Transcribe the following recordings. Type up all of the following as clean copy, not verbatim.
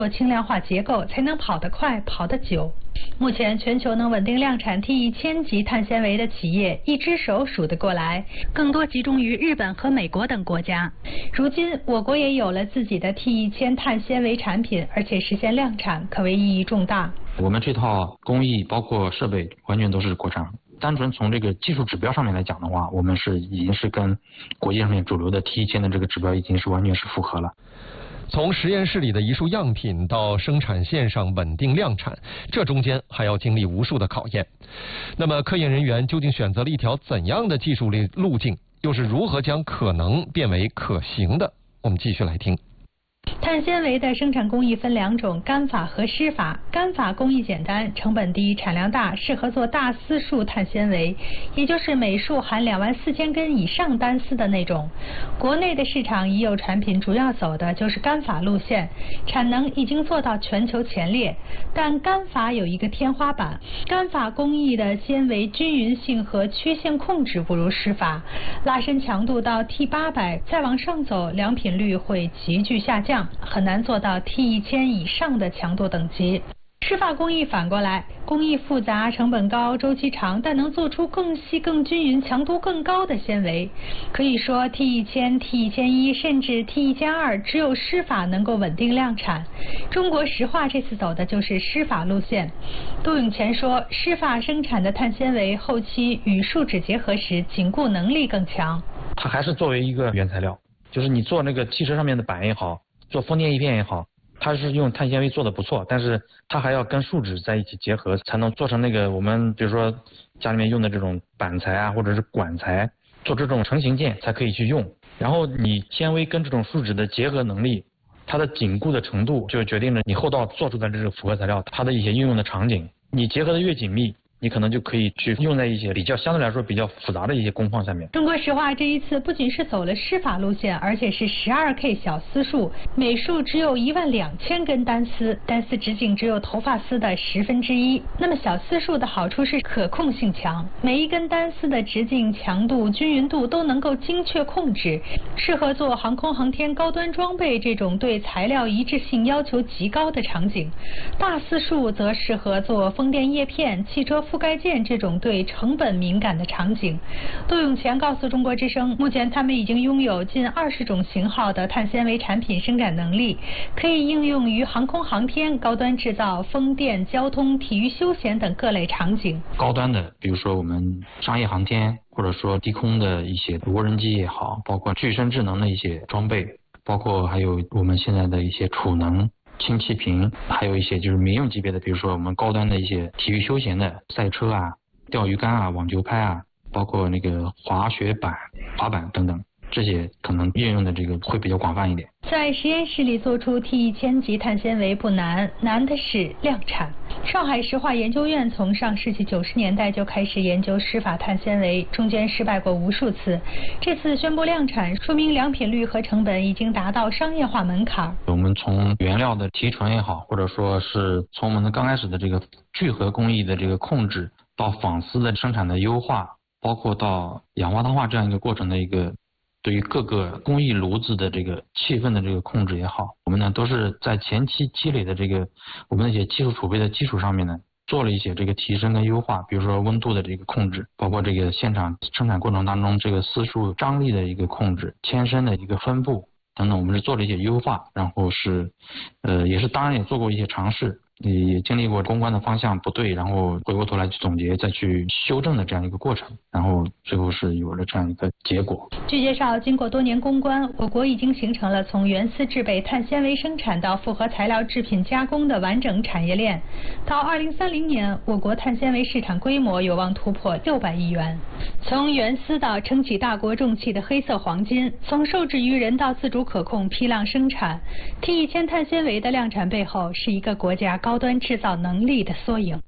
做轻量化结构，才能跑得快、跑得久。目前全球能稳定量产 T1000 级碳纤维的企业一只手数得过来，更多集中于日本和美国等国家。如今我国也有了自己的 T1000 碳纤维产品，而且实现量产，可谓意义重大。 我们这套工艺包括设备完全都是国产。单纯从这个技术指标上面来讲的话，我们已经是跟国际上面主流的 T1000 的这个指标已经是完全是符合了。 从实验室里的一束样品到生产线上稳定量产，这中间还要经历无数的考验。那么科研人员究竟选择了一条怎样的技术路径，又是如何将可能变为可行的？我们继续来听。 碳纤维的生产工艺分两种，干法和湿法。干法工艺简单，成本低，产量大，适合做大丝束碳纤维，也就是每束含24000根以上单丝的那种。国内的市场已有产品主要走的就是干法路线，产能已经做到全球前列。但干法有一个天花板，干法工艺的纤维均匀性和曲线控制不如湿法，拉伸强度到 T800，再往上走，良品率会急剧下降，很难做到 T1000 以上的强度等级。湿法工艺反过来，工艺复杂，成本高，周期长，但能做出更细、更均匀、强度更高的纤维。可以说 T1000、T1001 甚至 T1002，只有湿法能够稳定量产。中国石化这次走的就是湿法路线。杜永乾说，湿法生产的碳纤维后期与树脂结合时，紧固能力更强。 它还是作为一个原材料，就是你做那个汽车上面的板也好，做风电叶片也好，它是用碳纤维做的不错，但是它还要跟树脂在一起结合，才能做成那个我们比如说家里面用的这种板材啊，或者是管材，做这种成型件才可以去用。然后你纤维跟这种树脂的结合能力，它的紧固的程度，就决定了你后道做出的这个复合材料它的一些应用的场景。你结合的越紧密，你可能就可以去用在一些相对来说比较复杂的一些工况下面。 中国石化这一次不仅是走了湿法路线，而且是12K 小丝束，每束只有12000根单丝，单丝直径只有头发丝的1/10。那么小丝束的好处是可控性强，每一根单丝的直径、强度、均匀度都能够精确控制，适合做航空航天高端装备这种对材料一致性要求极高的场景。大丝束则适合做风电叶片、汽车覆盖件这种对成本敏感的场景。杜永乾告诉中国之声，目前他们已经拥有近20种型号的碳纤维产品生产能力，可以应用于航空航天、高端制造、风电、交通、体育休闲等各类场景。 高端的，比如说我们商业航天，或者说低空的一些无人机也好，包括具身智能的一些装备，包括还有我们现在的一些储能、氢气瓶，还有一些就是民用级别的，比如说我们高端的一些体育休闲的赛车啊、钓鱼竿啊、网球拍啊，包括那个滑雪板、滑板等等，这些可能运用的这个会比较广泛一点。 在实验室里做出 T1000 级碳纤维不难，难的是量产。上海石化研究院从上世纪90年代就开始研究湿法碳纤维，中间失败过无数次。这次宣布量产，说明良品率和成本已经达到商业化门槛。 我们从原料的提纯也好，或者说是从我们刚开始的这个聚合工艺的这个控制，到纺丝的生产的优化，包括到氧化碳化这样一个过程的一个对于各个工艺炉子的这个气氛的这个控制也好，我们呢都是在前期积累的这个我们的一些技术储备的基础上面呢，做了一些这个提升跟优化，比如说温度的这个控制，包括这个现场生产过程当中这个丝束张力的一个控制、铅身的一个分布等等，我们是做了一些优化，然后是也是当然也做过一些尝试，也经历过公关的方向不对，然后回过头来去总结再去修正的这样一个过程，然后最后是有了这样一个结果。 据介绍，经过多年攻关，我国已经形成了从原丝制备、碳纤维生产到复合材料制品加工的完整产业链。到2030年，我国碳纤维市场规模有望突破600亿元。从原丝到撑起大国重器的黑色黄金，从受制于人到自主可控批量生产，T1000碳纤维的量产背后是一个国家高端制造能力的缩影。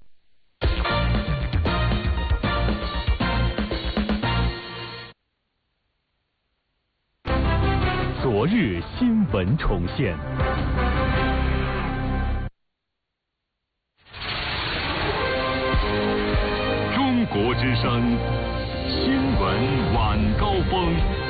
昨日新闻重现。中国之声新闻晚高峰。